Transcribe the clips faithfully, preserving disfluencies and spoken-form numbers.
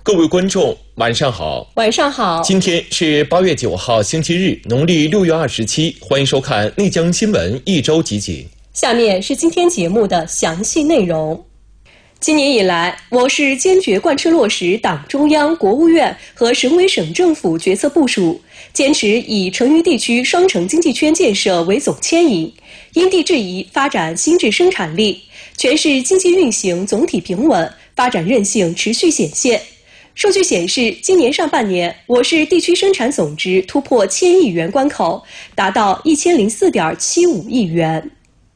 各位观众，晚上好。 晚上好。 今天是八月九号，星期日，农历六月二十七。欢迎收看内江新闻一周集锦。 下面是今天节目的详细内容。今年以来，我市坚决贯彻落实党中央、国务院和省委省政府决策部署，坚持以成渝地区双城经济圈建设为总牵引，因地制宜发展新质生产力，全市经济运行总体平稳，发展韧性持续显现。数据显示，今年上半年，我市地区生产总值突破千亿元关口，达到一千零四点七五亿元。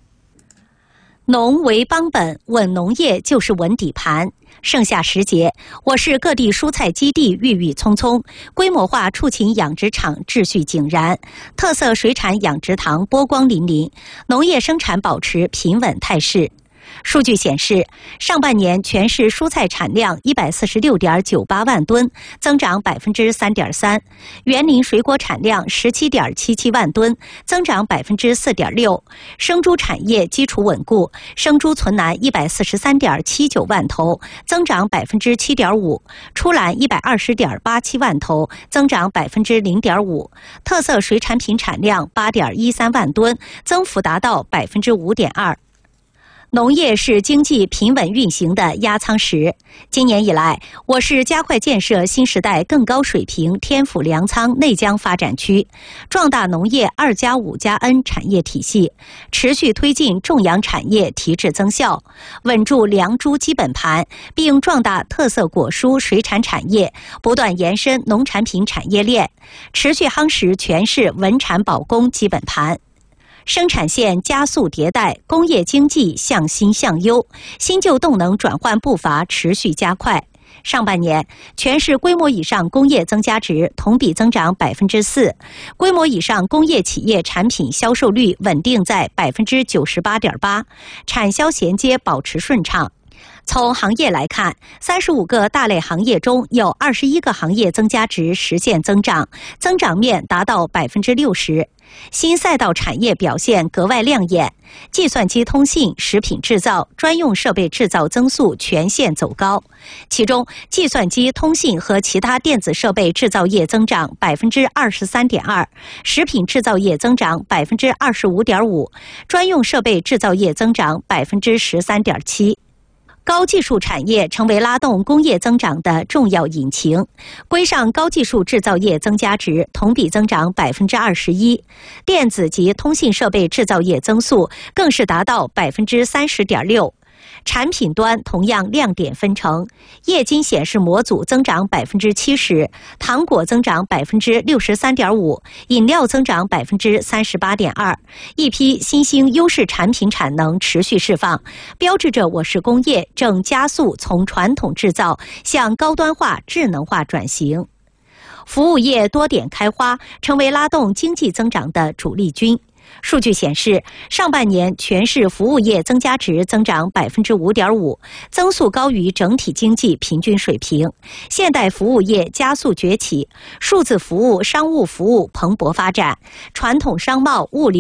农为邦本，稳农业就是稳底盘。盛夏时节，我市各地蔬菜基地郁郁葱葱，规模化畜禽养殖场秩序井然，特色水产养殖塘波光粼粼，农业生产保持平稳态势。数据显示，上半年全市蔬菜产量一百四十六点九八万吨，增长百分之三点三；园林水果产量十七点七七万吨，增长百分之四点六；生猪产业基础稳固，生猪存栏一百四十三点七九万头，增长百分之七点五；出栏一百二十点八七万头，增长百分之零点五；特色水产品产量八点一三万吨，增幅达到百分之五点二。农业是经济平稳运行的压舱石。今年以来，我市加快建设新时代更高水平天府粮仓内江发展区，壮大农业二加五加 N 产业体系，持续推进种养产业提质增效，稳住粮猪基本盘，并壮大特色果蔬水产产业，不断延伸农产品产业链，持续夯实全市稳产保供基本盘。生产线加速迭代，工业经济向新向优，新旧动能转换步伐持续加快。上半年，全市规模以上工业增加值同比增长百分之四，规模以上工业企业产品销售率稳定在百分之九十八点八，产销衔接保持顺畅。从行业来看，三十五个大类行业中有二十一个行业增加值实现增长，增长面达到百分之六十。新赛道产业表现格外亮眼，计算机通信、食品制造、专用设备制造增速全线走高。其中，计算机通信和其他电子设备制造业增长百分之二十三点二，食品制造业增长百分之二十五点五，专用设备制造业增长百分之十三点七。高技术产业成为拉动工业增长的重要引擎，规上高技术制造业增加值同比增长百分之二十一，电子及通信设备制造业增速更是达到百分之三十点六。产品端同样亮点纷呈，液晶显示模组增长百分之七十，糖果增长百分之六十三点五，饮料增长百分之三十八点二。一批新兴优势产品产能持续释放，标志着我市工业正加速从传统制造向高端化、智能化转型。服务业多点开花，成为拉动经济增长的主力军。数据显示，上半年全市服务业增加值增长百分之五点五，增速高于整体经济平均水平。现代服务业加速崛起，数字服务、商务服务蓬勃发展，传统商贸、物流